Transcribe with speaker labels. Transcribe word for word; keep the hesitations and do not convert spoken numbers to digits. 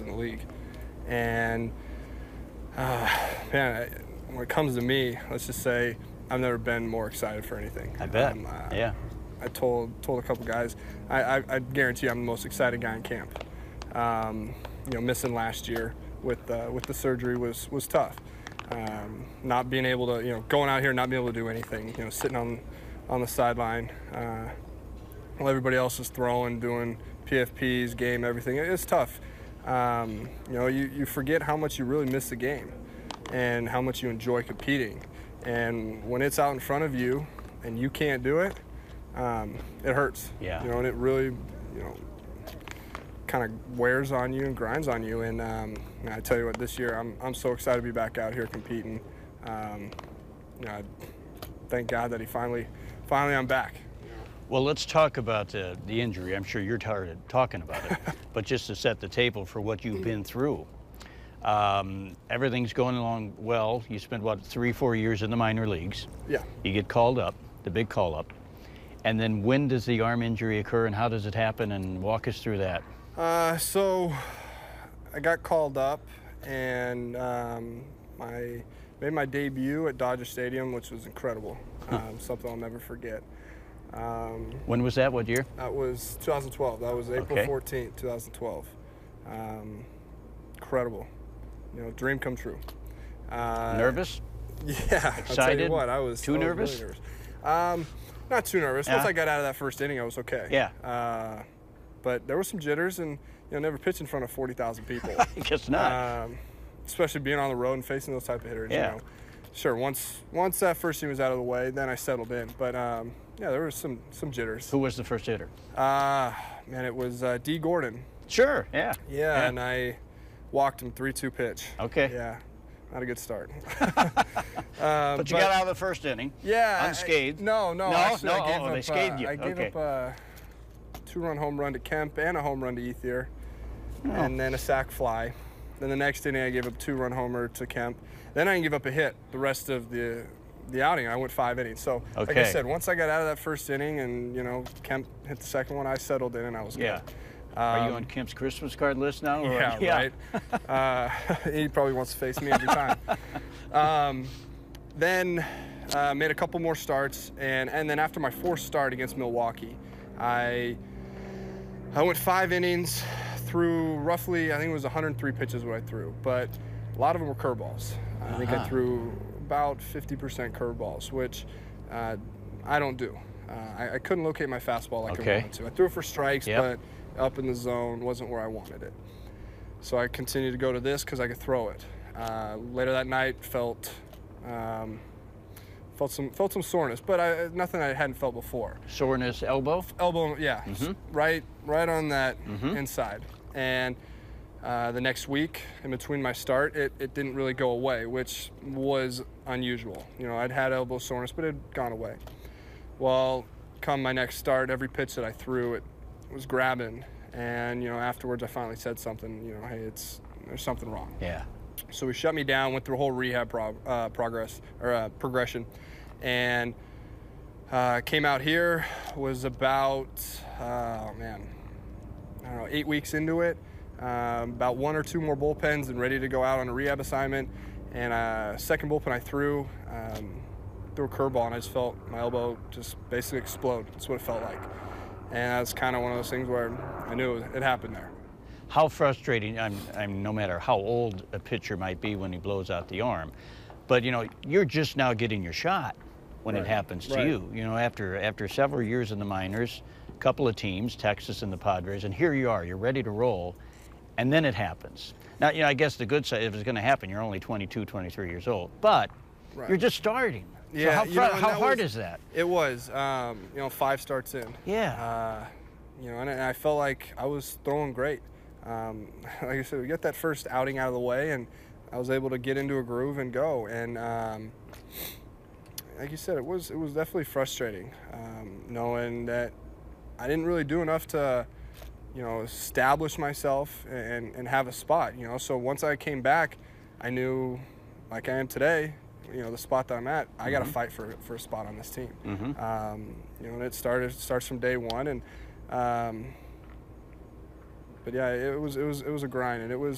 Speaker 1: in the league. And uh, man, when it comes to me, let's just say I've never been more excited for anything.
Speaker 2: I bet.
Speaker 1: Um, uh,
Speaker 2: yeah.
Speaker 1: I told told a couple guys, I, I, I guarantee you I'm the most excited guy in camp. Um, you know, missing last year with uh, with the surgery was was tough. Um, not being able to, you know, going out here and not being able to do anything. You know, sitting on on the sideline uh, while everybody else is throwing, doing P F Ps, game, everything. It's tough. Um, you know, you, you forget how much you really miss the game and how much you enjoy competing. And when it's out in front of you and you can't do it, um, it hurts.
Speaker 2: Yeah.
Speaker 1: You know, and it really, you know, kind of wears on you and grinds on you. And, um, and I tell you what, this year I'm I'm so excited to be back out here competing. Um, you know, I thank God that he finally, finally I'm back.
Speaker 2: Well, let's talk about uh, the injury. I'm sure you're tired of talking about it, but just to set the table for what you've been through. Um, everything's going along well. You spent, what, three, four years in the minor leagues.
Speaker 1: Yeah.
Speaker 2: You get called up, the big call up. And then when does the arm injury occur and how does it happen? And walk us through that.
Speaker 1: Uh, so I got called up and um, I made my debut at Dodger Stadium, which was incredible. Um, something I'll never forget. Um,
Speaker 2: when was that? What year?
Speaker 1: That was two thousand twelve. That was April
Speaker 2: okay.
Speaker 1: fourteenth, two thousand twelve. Um, incredible. You know, dream come true. Uh,
Speaker 2: nervous?
Speaker 1: Yeah.
Speaker 2: Excited?
Speaker 1: I'll tell you what, I was
Speaker 2: too
Speaker 1: I was
Speaker 2: nervous.
Speaker 1: Really nervous. Um, not too nervous.
Speaker 2: Yeah.
Speaker 1: Once I got out of that first inning, I was okay.
Speaker 2: Yeah.
Speaker 1: Uh, but there were some jitters, and you know, never pitch in front of forty thousand people.
Speaker 2: I guess not.
Speaker 1: Um, especially being on the road and facing those type of hitters.
Speaker 2: Yeah.
Speaker 1: You know. Sure. Once once that first team was out of the way, then I settled in. But um, yeah, there was some some jitters.
Speaker 2: Who was the first hitter?
Speaker 1: Uh, man, it was uh, D. Gordon.
Speaker 2: Sure. Yeah.
Speaker 1: yeah.
Speaker 2: Yeah.
Speaker 1: And I walked him three two pitch.
Speaker 2: Okay.
Speaker 1: Yeah. Not a good start.
Speaker 2: um, but you
Speaker 1: but,
Speaker 2: got out of the first inning.
Speaker 1: Yeah.
Speaker 2: Unscathed.
Speaker 1: I, no, no.
Speaker 2: No,
Speaker 1: actually,
Speaker 2: no.
Speaker 1: I gave
Speaker 2: oh,
Speaker 1: up,
Speaker 2: they scathed
Speaker 1: uh,
Speaker 2: you.
Speaker 1: I gave
Speaker 2: okay.
Speaker 1: up a two-run home run to Kemp and a home run to Ethier,
Speaker 2: oh.
Speaker 1: and then a sac fly. Then the next inning, I gave up a two-run homer to Kemp. Then I didn't give up a hit the rest of the the outing. I went five innings. So,
Speaker 2: okay.
Speaker 1: like I said, once I got out of that first inning and, you know, Kemp hit the second one, I settled in and I was good.
Speaker 2: Yeah.
Speaker 1: Um,
Speaker 2: Are you on Kemp's Christmas card list now? Or?
Speaker 1: Yeah,
Speaker 2: yeah,
Speaker 1: right. uh, he probably wants to face me every time. um, then uh, made a couple more starts, and, and then after my fourth start against Milwaukee, I I went five innings, threw roughly, I think it was one hundred three pitches what I threw, but a lot of them were curveballs. I think
Speaker 2: Uh-huh.
Speaker 1: I threw about fifty percent curveballs, which uh, I don't do. Uh, I, I couldn't locate my fastball like
Speaker 2: Okay.
Speaker 1: I wanted to. I threw it for strikes,
Speaker 2: Yep.
Speaker 1: but up in the zone wasn't where I wanted it. So I continued to go to this because I could throw it. Uh, later that night, felt um, felt some felt some soreness, but I, nothing I hadn't felt before.
Speaker 2: Soreness, elbow?
Speaker 1: Elbow, yeah,
Speaker 2: Mhm.
Speaker 1: right, right on that
Speaker 2: Mhm.
Speaker 1: inside. And uh, the next week, in between my start, it, it didn't really go away, which was unusual. You know, I'd had elbow soreness, but it had gone away. Well, come my next start, every pitch that I threw, it was grabbing. And, you know, afterwards I finally said something, you know, hey, it's there's something wrong.
Speaker 2: Yeah.
Speaker 1: So we shut me down, went through a whole rehab prog uh, progress, or uh, progression, and uh, came out here, was about, oh man, I don't know, eight weeks into it, um, about one or two more bullpens and ready to go out on a rehab assignment. And uh, second bullpen I threw, um, threw a curveball, and I just felt my elbow just basically explode. That's what it felt like. And that's kind of one of those things where I knew it, it happened there.
Speaker 2: How frustrating, I'm, I'm, no matter how old a pitcher might be when he blows out the arm, but you know, you're just now getting your shot when
Speaker 1: Right.
Speaker 2: it happens to
Speaker 1: Right.
Speaker 2: you. You know, after, after several years in the minors, a couple of teams, Texas and the Padres, and here you are, you're ready to roll, and then it happens. Now, you know, I guess the good side, if it's gonna happen, you're only twenty-two, twenty-three years old, but
Speaker 1: Right.
Speaker 2: you're just starting.
Speaker 1: Yeah,
Speaker 2: so how,
Speaker 1: you
Speaker 2: fr
Speaker 1: know, and
Speaker 2: how
Speaker 1: that
Speaker 2: hard
Speaker 1: was-
Speaker 2: is that?
Speaker 1: It was, um, you know, five starts in.
Speaker 2: Yeah.
Speaker 1: Uh, you know, and I felt like I was throwing great. Um, like I said, we got that first outing out of the way, and I was able to get into a groove and go. And um, like you said, it was it was definitely frustrating, um, knowing that I didn't really do enough to, you know, establish myself and and have a spot. You know, so once I came back, I knew, like I am today, you know, the spot that I'm at, I got to
Speaker 2: Mhm.
Speaker 1: fight for for a spot on this team.
Speaker 2: Mhm.
Speaker 1: Um, you know, and it started starts from day one, and um, but yeah, it was it was it was a grind, and it was